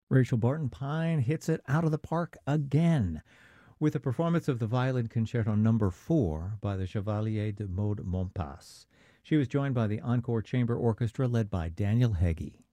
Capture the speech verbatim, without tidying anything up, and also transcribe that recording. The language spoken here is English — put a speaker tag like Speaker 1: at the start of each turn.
Speaker 1: Rachel Barton Pine hits it out of the park again with a performance of the Violin Concerto Number four by the Chevalier de Maud Montpas. She was joined by the Encore Chamber Orchestra led by Daniel Heggie.